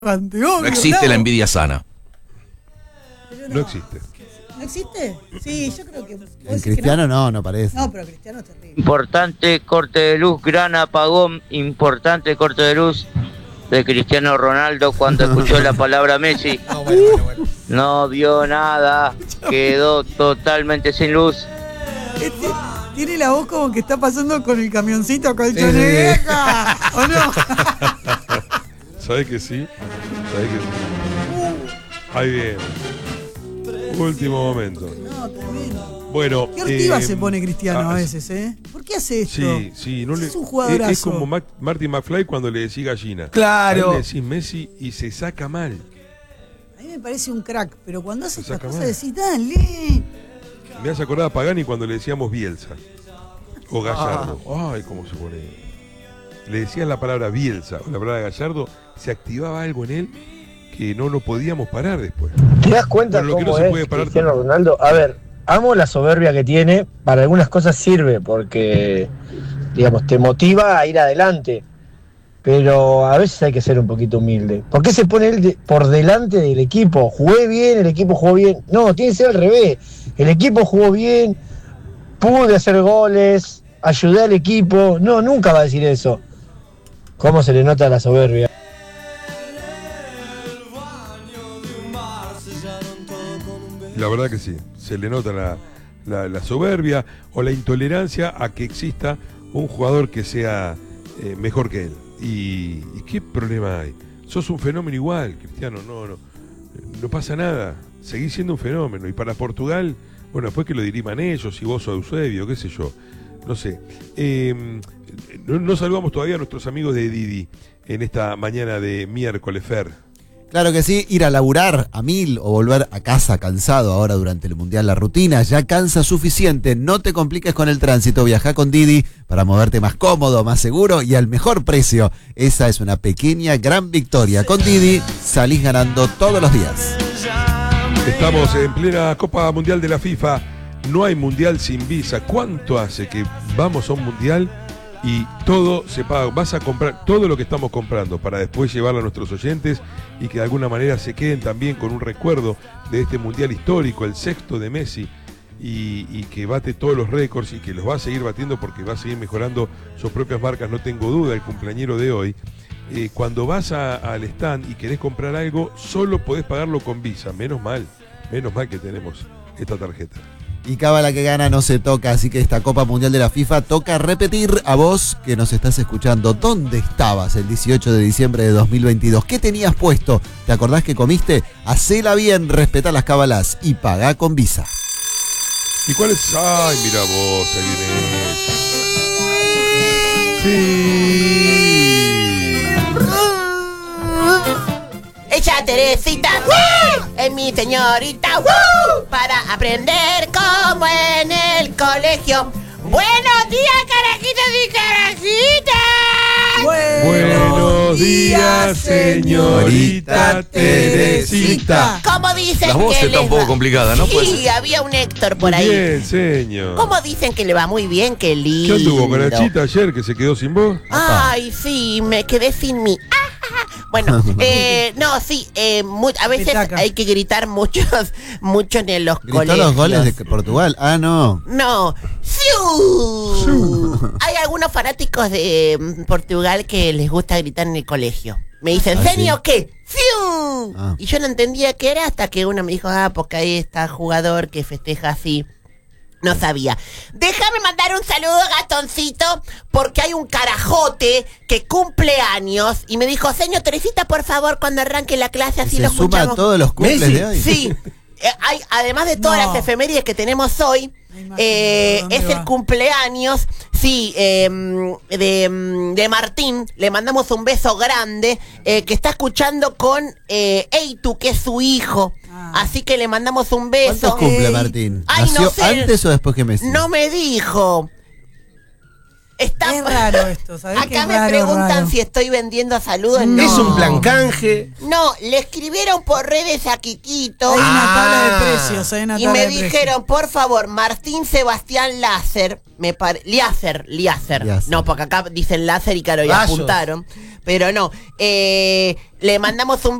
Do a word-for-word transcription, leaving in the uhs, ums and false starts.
No existe la envidia sana. No. no existe. ¿No existe? Sí, yo creo que... En Cristiano no? no, no parece. No, pero Cristiano es terrible. Importante corte de luz, gran apagón, importante corte de luz de Cristiano Ronaldo cuando escuchó la palabra Messi. No, bueno, bueno, bueno. No vio nada, quedó totalmente sin luz. Este, tiene la voz como que está pasando con el camioncito colchoneja, ¿o no? ¿Sabés que sí? ¿Sabés que sí? Ahí bien. Último momento. No, tremendo. Bueno, Qué hortiva eh, se pone Cristiano ah, a veces, ¿eh? ¿Por qué hace esto? Sí, sí. No le, es un jugadorazo. Es, es como Mac, Marty McFly cuando le decía gallina. Claro. A él le decís Messi y se saca mal. A mí me parece un crack, pero cuando hace Se estas saca cosas mal. decís, dale. Me hace acordar a Pagani cuando le decíamos Bielsa. O Gallardo. Ah. Ay, cómo se pone. Le decían la palabra Bielsa o la palabra Gallardo, se activaba algo en él que no lo podíamos parar después. ¿Te das cuenta Pero lo que cómo no se es puede parar Cristiano tampoco. Ronaldo? A ver, amo la soberbia que tiene, para algunas cosas sirve porque, digamos, te motiva a ir adelante, pero a veces hay que ser un poquito humilde. ¿Por qué se pone él de- por delante del equipo? Jugué bien, el equipo jugó bien. No, tiene que ser al revés. El equipo jugó bien, pude hacer goles, ayudé al equipo. No, nunca va a decir eso. ¿Cómo se le nota la soberbia? La verdad que sí, se le nota la, la, la soberbia o la intolerancia a que exista un jugador que sea eh, mejor que él. Y, ¿Y qué problema hay? Sos un fenómeno igual, Cristiano, no, no, no pasa nada, seguís siendo un fenómeno. Y para Portugal, bueno, después que lo diriman ellos, y vos o Eusebio, qué sé yo, no sé. Eh, no, no saludamos todavía a nuestros amigos de Didi en esta mañana de miércoles, Fer. Claro que sí, ir a laburar a mil o volver a casa cansado ahora durante el Mundial. La rutina ya cansa suficiente. No te compliques con el tránsito. Viajá con Didi para moverte más cómodo, más seguro y al mejor precio. Esa es una pequeña gran victoria. Con Didi salís ganando todos los días. Estamos en plena Copa Mundial de la FIFA. No hay Mundial sin visa. ¿Cuánto hace que vamos a un Mundial y todo se paga? Vas a comprar todo lo que estamos comprando para después llevarlo a nuestros oyentes y que de alguna manera se queden también con un recuerdo de este Mundial histórico, el sexto de Messi, y, y que bate todos los récords y que los va a seguir batiendo porque va a seguir mejorando sus propias marcas, no tengo duda, el cumpleañero de hoy. Eh, cuando vas a, al stand y querés comprar algo, solo podés pagarlo con Visa. Menos mal, menos mal que tenemos esta tarjeta. Y cábala que gana no se toca, así que esta Copa Mundial de la FIFA toca repetir. A vos que nos estás escuchando, ¿dónde estabas el dieciocho de diciembre de dos mil veintidós? ¿Qué tenías puesto? ¿Te acordás que comiste? Hacela bien, respetá las cábalas y pagá con Visa. ¿Y cuál es? Ay, mira vos, ahí viene. Sí. Ella Teresita, ¡woo! Es mi señorita, ¡woo! Para aprender como en el colegio. Buenos días, carajitos y carajitas. Buenos días, señorita Teresita. ¿Cómo dicen La voz que está les un poco va? complicada, ¿no? Sí, Pues- había un Héctor por ahí. Bien, señor. ¿Cómo dicen que le va muy bien? Qué ¿Qué lindo. anduvo con la chita ayer que se quedó sin voz? Ay, sí, me quedé sin mí. Ah, bueno, eh, no, sí, eh, mu- a veces Petaca. hay que gritar muchos, mucho en los ¿Gritó colegios. los goles de Portugal? Ah, no. No. ¡Siu! Hay algunos fanáticos de mm, Portugal que les gusta gritar en el colegio. Me dicen, ¿Ah, ¿serio sí? qué? ¡Siu! Ah. Y yo no entendía qué era hasta que uno me dijo, ah, porque ahí está jugador que festeja así. No sabía. Déjame mandar un saludo a Gastoncito porque hay un carajote que cumple años y me dijo, señor Teresita, por favor, cuando arranque la clase así Se lo suma escuchamos. a todos los cumples Messi. de hoy. Sí. Eh, hay, además de todas No. las efemérides que tenemos hoy, Me imagino eh, dónde es va. el cumpleaños, sí, eh, de, de Martín. Le mandamos un beso grande, eh, que está escuchando con eh, Eitu, que es su hijo. Ah. Así que le mandamos un beso. ¿Cuántos cumple Ey. Martín? Ay, no ¿Nació sé. antes o después que Messi? No me dijo. Está... Es raro esto, ¿sabes? qué Acá me raro, preguntan raro. si estoy vendiendo saludos. No. Es un plan canje. No, le escribieron por redes a Quiquito. Hay una Ah. tabla de precios, hay una Y tabla me de precios. dijeron, por favor, Martín Sebastián Láser, me pare... Liacer, Liacer. Liacer. No, porque acá dicen láser y claro, y Rayos. apuntaron. Pero no, eh, le mandamos un